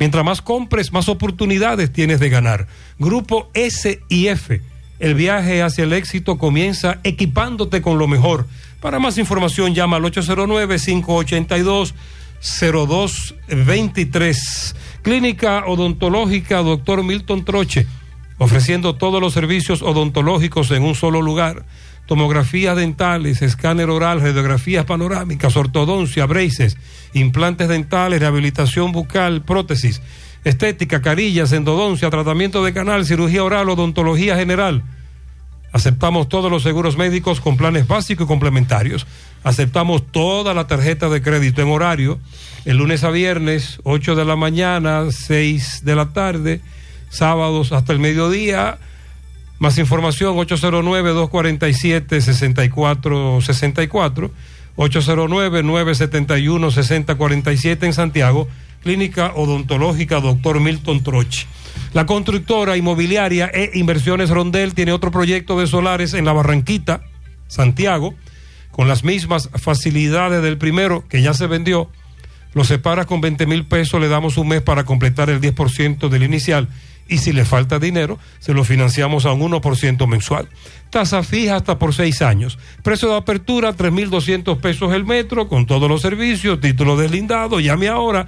Mientras más compres, más oportunidades tienes de ganar. Grupo SIF. El viaje hacia el éxito comienza equipándote con lo mejor. Para más información, llama al 809-582-0223. Clínica Odontológica Dr. Milton Troche, ofreciendo todos los servicios odontológicos en un solo lugar. Tomografías dentales, escáner oral, radiografías panorámicas, ortodoncia, braces, implantes dentales, rehabilitación bucal, prótesis, estética, carillas, endodoncia, tratamiento de canal, cirugía oral, odontología general. Aceptamos todos los seguros médicos con planes básicos y complementarios. Aceptamos toda la tarjeta de crédito en horario, el lunes a viernes, 8 de la mañana, 6 de la tarde, sábados hasta el mediodía. Más información, 809-247-6464, 809-971-6047 en Santiago, Clínica Odontológica Dr. Milton Troche. La constructora inmobiliaria Inversiones Rondel tiene otro proyecto de solares en La Barranquita, Santiago, con las mismas facilidades del primero, que ya se vendió. Lo separas con 20,000 pesos, le damos un mes para completar el 10% del inicial. Y si le falta dinero, se lo financiamos a un 1% mensual. Tasa fija hasta por 6 años. Precio de apertura, 3,200 pesos el metro, con todos los servicios, título deslindado. Llame ahora,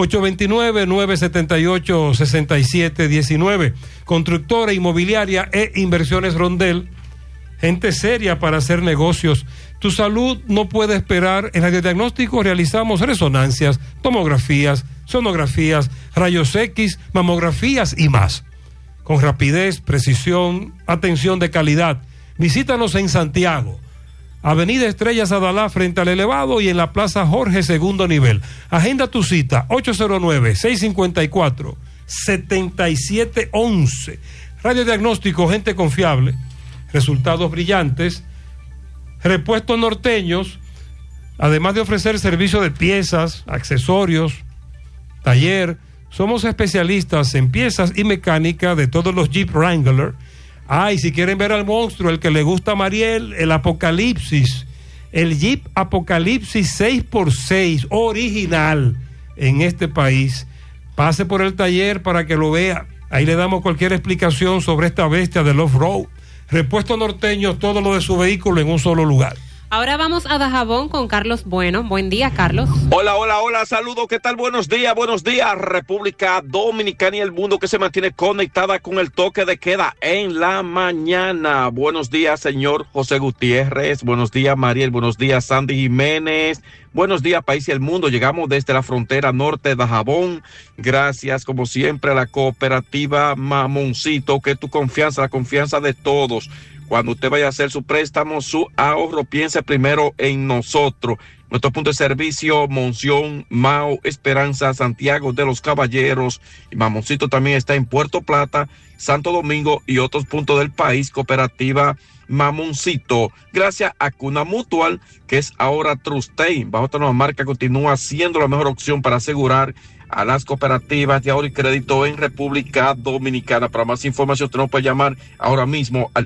829-978-6719. Constructora inmobiliaria Inversiones Rondel. Gente seria para hacer negocios. Tu salud no puede esperar. En radiodiagnóstico realizamos resonancias, tomografías, sonografías, rayos X, mamografías y más. Con rapidez, precisión, atención de calidad. Visítanos en Santiago, Avenida Estrellas Adalá frente al elevado y en la Plaza Jorge segundo nivel. Agenda tu cita, 809-654-7711. Radiodiagnóstico, gente confiable, resultados brillantes, repuestos norteños, además de ofrecer servicio de piezas, accesorios, taller. Somos especialistas en piezas y mecánica de todos los Jeep Wrangler. Y si quieren ver al monstruo, el que le gusta a Mariel, el Apocalipsis, el Jeep Apocalipsis 6x6 original en este país, pase por el taller para que lo vea. Ahí le damos cualquier explicación sobre esta bestia del off-road. Repuesto norteño, todo lo de su vehículo en un solo lugar. Ahora vamos a Dajabón con Carlos Bueno. Buen día, Carlos. Hola, saludos, ¿qué tal? Buenos días, República Dominicana y el mundo que se mantiene conectada con el toque de queda en la mañana. Buenos días, señor José Gutiérrez, buenos días, Mariel, buenos días, Sandy Jiménez, buenos días, país y el mundo. Llegamos desde la frontera norte de Dajabón, gracias como siempre a la cooperativa Mamoncito, que tu confianza, la confianza de todos. Cuando usted vaya a hacer su préstamo, su ahorro, piense primero en nosotros. Nuestro punto de servicio, Monción, Mao, Esperanza, Santiago de los Caballeros. Y Mamoncito también está en Puerto Plata, Santo Domingo y otros puntos del país. Cooperativa Mamoncito. Gracias a Cuna Mutual, que es ahora Trustey. Bajo esta nueva marca continúa siendo la mejor opción para asegurar a las cooperativas de ahorro y crédito en República Dominicana. Para más información, usted nos puede llamar ahora mismo al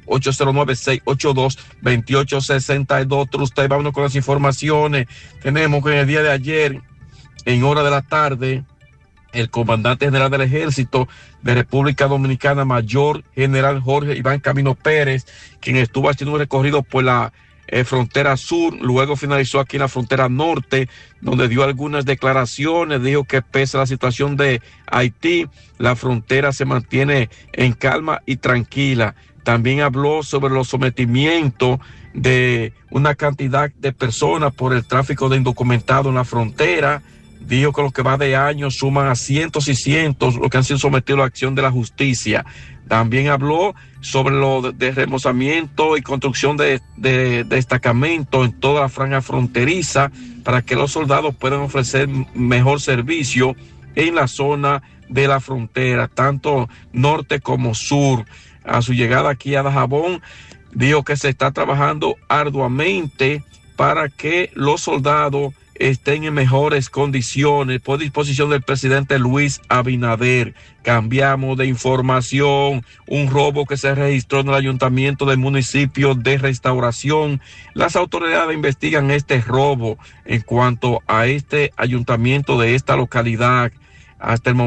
809-682-2862. Usted, vámonos con las informaciones. Tenemos que en el día de ayer, en hora de la tarde, el comandante general del Ejército de República Dominicana, Mayor General Jorge Iván Camino Pérez, quien estuvo haciendo un recorrido por la frontera sur, luego finalizó aquí en la frontera norte, donde dio algunas declaraciones. Dijo que pese a la situación de Haití, la frontera se mantiene en calma y tranquila. También habló sobre los sometimientos de una cantidad de personas por el tráfico de indocumentados en la frontera. Dijo que lo que va de año suman a cientos y cientos los que han sido sometidos a la acción de la justicia. También habló sobre lo de remozamiento y construcción de destacamentos en toda la franja fronteriza para que los soldados puedan ofrecer mejor servicio en la zona de la frontera, tanto norte como sur. A su llegada aquí a Dajabón, dijo que se está trabajando arduamente para que los soldados estén en mejores condiciones por disposición del presidente Luis Abinader. Cambiamos de información. Un robo que se registró en el ayuntamiento del municipio de Restauración. Las autoridades investigan este robo en cuanto a este ayuntamiento de esta localidad. Hasta el momento